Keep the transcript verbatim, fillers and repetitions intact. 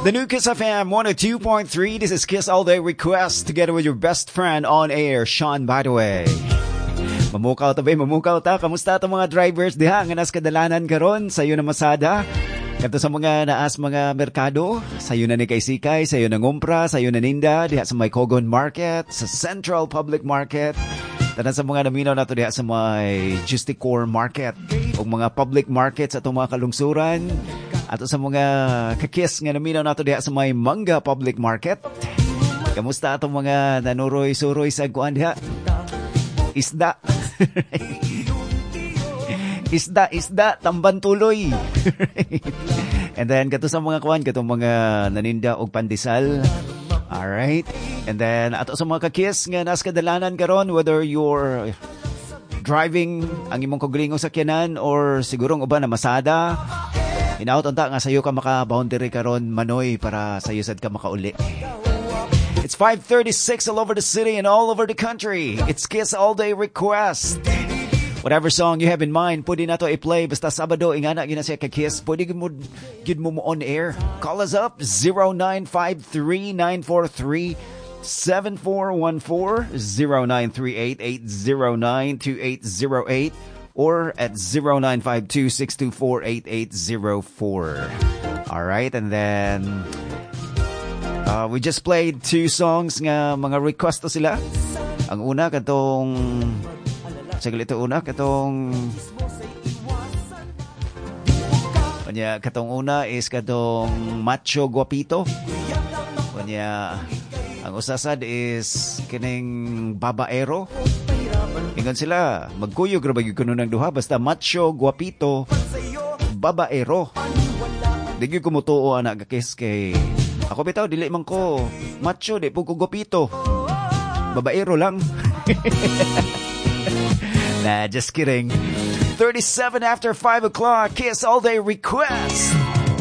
The new Kiss F M one oh two point three. This is Kiss All Day Request together with your best friend on air, Sean, by the way. Mamukaw ta ba? Mamukaw ta. Kamusta itong mga drivers diha? Nga nas kadalanan karon sa iyo na masada. Kato sa mga naas mga merkado, sa iyo na ni Kaysikay, sa iyo na ngumpra, sa iyo na ninda, diha sa may Kogon Market, sa Central Public Market. Tanan sa mga naminaw nato diha sa may Justicor Market o mga public markets atong mga kalungsuran. Ato sa mga kakis nga naminaw nato diha sa may Manga Public Market. Kamusta atong mga nanuroy-suroy sa kuan diha? Isda. Isda, isda, tamban tuloy. And then, kato sa mga kuan, kato mga naninda og pandesal. Alright. And then, ato sa mga kakis nga nas kadalanan karon, whether you're driving ang imong kaugalingong sakyanan or sigurong uban na masada, inaot unta nga sayo ka maka-boundary karon manoy para sayo sad ka makauli. It's five thirty-six all over the city and all over the country. It's Kiss All Day Request. Whatever song you have in mind, pwede na to i-play. Basta Sabado, ingana yun na siya ka-Kiss. Pwede mo, yun mo mo on air. Call us up, zero nine five three, nine four three, seven four one four, zero nine three eight, eight zero nine, two eight zero eight, or at zero nine five two, six two four, eight eight zero four. Alright, and then uh, we just played two songs nga mga request to sila. Ang una, katong saglit ito una, katong kanya, katong una is katong Macho Guapito. Kanya, ang usasad is kining Babaero. Ingon sila, magkuyog rabag yung ng duha, basta Macho Guapito, Babaero. Digi ko mutuo anak kakis kay ako bitaw, dili man ko macho, di po ko guapito. Babaero lang. Nah, just kidding. thirty-seven after five o'clock, Kiss All Day Request.